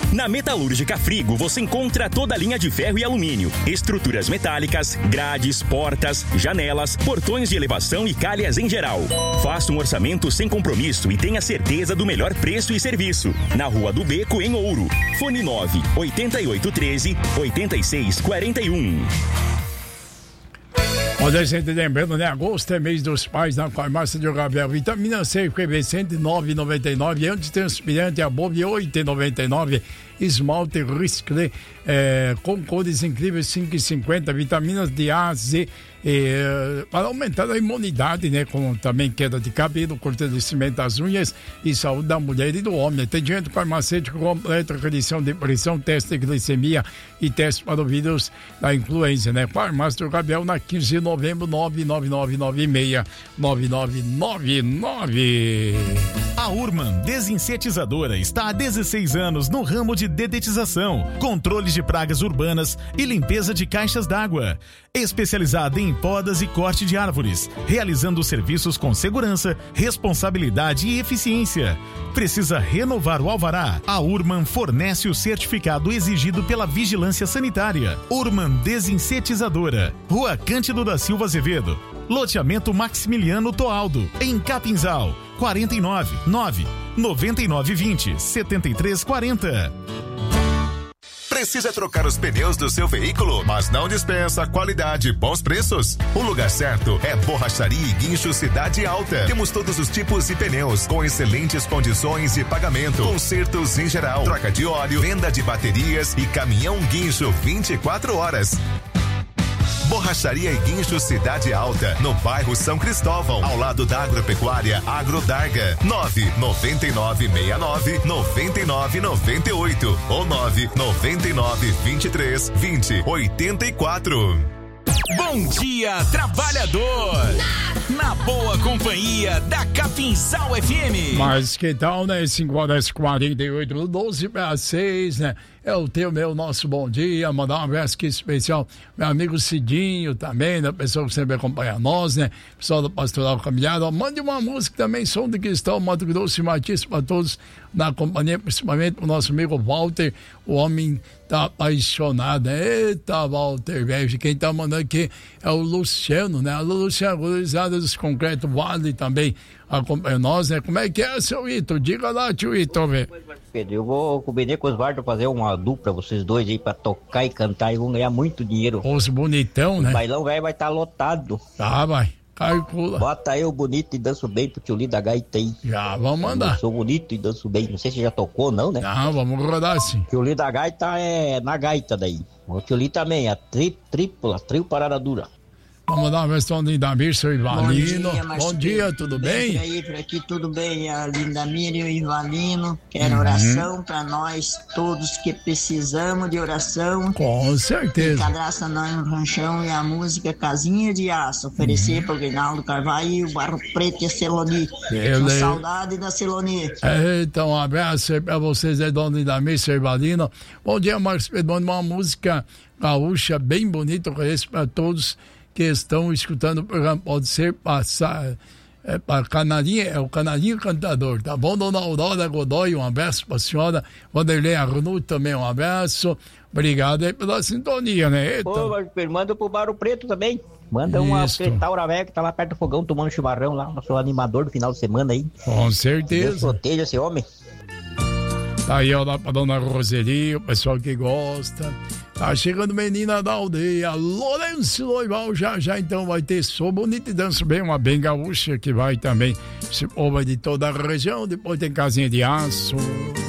Na Metalúrgica Frigo você encontra toda a linha de ferro e alumínio, estruturas metálicas, grades, portas, janelas, portões de elevação e calhas em geral. Faça um orçamento sem compromisso e tenha certeza do melhor preço e serviço. Na Rua do Beco, em Ouro. Fone 98813-8641. Olha, gente, lembrando, né? Agosto é mês dos pais na farmácia de Gabriel. Vitamina C efervescente, R$ 9,99. Antitranspirante Above, R$ 8,99. Esmalte Risclé com cores incríveis, 5,50. Vitaminas de A, Z, para aumentar a imunidade, né? Com também queda de cabelo, fortalecimento das unhas e saúde da mulher e do homem. Atendimento farmacêutico completo, redução de pressão, teste de glicemia e teste para o vírus da influenza, né? Farmácia do Gabriel, na 15 de novembro, 99996-9999. A Urman Desinsetizadora está há 16 anos no ramo de dedetização, controles de pragas urbanas e limpeza de caixas d'água. Especializada em podas e corte de árvores, realizando serviços com segurança, responsabilidade e eficiência. Precisa renovar o alvará? A Urman fornece o certificado exigido pela Vigilância Sanitária. Urman Desinsetizadora, Rua Cândido da Silva Azevedo, loteamento Maximiliano Toaldo, em Capinzal, 499-9920-7340. Precisa trocar os pneus do seu veículo, mas não dispensa qualidade e bons preços? O lugar certo é Borracharia e Guincho Cidade Alta. Temos todos os tipos de pneus, com excelentes condições de pagamento, consertos em geral, troca de óleo, venda de baterias e caminhão guincho 24 horas. Borracharia e Guincho Cidade Alta, no bairro São Cristóvão, ao lado da Agropecuária Agrodarga. 99969-9998 ou 999232084. Bom dia, trabalhador! Na boa companhia da Capinzal FM. Mas que tal, né? 5h48, 12 para 6, né? É o teu, nosso bom dia. Mandar um abraço aqui especial, meu amigo Cidinho também, né? Pessoa que sempre acompanha nós, né? Pessoal do Pastoral Caminhada. Mande uma música também, Som do Cristão, Mato Grosso e Matias, para todos na companhia, principalmente o nosso amigo Walter, o homem tá apaixonado. Eita, Walter, velho. Quem tá mandando aqui é o Luciano, né? Alô, Luciano, Gurizada dos Concreto Vale também acompanha nós, né? Como é que é, seu Ito? Diga lá, tio Ito, velho. Pedro, eu vou combinar com os Osvaldo fazer uma dupla, vocês dois aí, pra tocar e cantar, e vão ganhar muito dinheiro. Os bonitão, né? O bailão velho vai estar lotado. Tá, vai. Calcula. Bota eu bonito e danço bem pro tio Li da gaita aí. Já, vamos mandar. Eu sou bonito e danço bem. Não sei se já tocou, não, né? Não, vamos rodar sim. O tio Li da gaita é na gaita daí. O tio Li também, a trio parada dura. Vamos dar uma versão de Lindamir, seu Ivalino. Bom dia, tudo bem? Por aqui tudo bem, a Lindamir e o Ivalino. Quero oração para nós todos que precisamos de oração. Com certeza. Cadastra nós no ranchão e a música Casinha de Aço. Oferecer para o Reinaldo Carvalho e o Barro Preto e a Celoni. Com saudade da Celoni. Então, um abraço aí para vocês, Dona Lindamir, seu Ivalino. Bom dia, Marcos Pedro. Uma música gaúcha bem bonita, eu conheço para todos que estão escutando o programa. Pode ser passar para Canarinho, é o Canarinho Cantador, tá bom, Dona Aurora Godoy? Um abraço para a senhora. Vanderlei Arnoux também, um abraço. Obrigado aí pela sintonia, né? Eita. Pô, manda pro Barro Preto também. Manda uma Taura velha que tá lá perto do fogão tomando chimarrão lá, nosso animador do final de semana aí. Com certeza. Deus proteja esse homem. Tá aí, ó, lá pra Dona Roseli, o pessoal que gosta. Tá chegando menina da aldeia, Lourenço Loival, já então vai ter Sou Bonito e Danço Bem, uma bem gaúcha que vai também, esse povo de toda a região, depois tem Casinha de Aço.